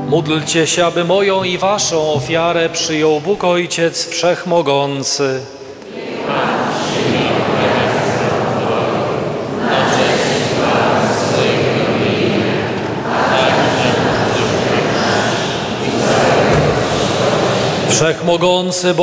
Módlcie się, aby moją i waszą ofiarę przyjął Bóg Ojciec Wszechmogący. Wszechmogący